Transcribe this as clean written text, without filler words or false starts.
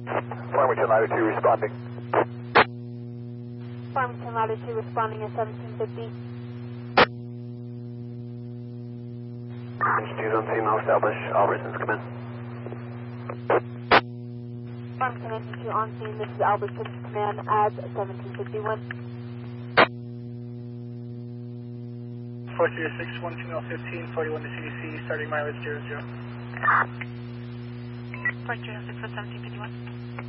Farmington Latitude responding. Farmington Latitude responding at 1750. Longitude on scene, now establish. Albertsons, come in. Farmington Latitude on scene, this is Albertsons, command at 1751. 436, 12015, 41 to CDC, starting mileage 00. 436 at 1751.